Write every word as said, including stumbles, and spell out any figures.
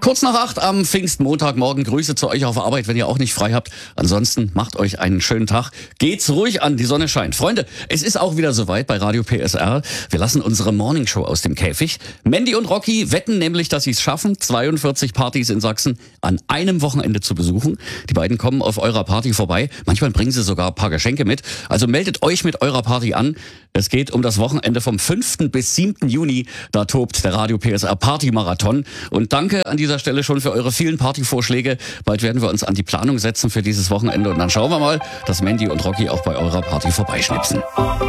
Kurz nach acht am Pfingstmontagmorgen. Grüße zu euch auf der Arbeit, wenn ihr auch nicht frei habt. Ansonsten macht euch einen schönen Tag. Geht's ruhig an, die Sonne scheint. Freunde, es ist auch wieder soweit bei Radio P S R. Wir lassen unsere Morningshow aus dem Käfig. Mandy und Rocky wetten nämlich, dass sie es schaffen, zweiundvierzig Partys in Sachsen an einem Wochenende zu besuchen. Die beiden kommen auf eurer Party vorbei. Manchmal bringen sie sogar ein paar Geschenke mit. Also meldet euch mit eurer Party an. Es geht um das Wochenende vom fünften bis siebten Juni. Da tobt der Radio P S R Party-Marathon. Und danke an dieser Stelle schon für eure vielen Partyvorschläge. Bald werden wir uns an die Planung setzen für dieses Wochenende. Und dann schauen wir mal, dass Mandy und Rocky auch bei eurer Party vorbeischnipsen.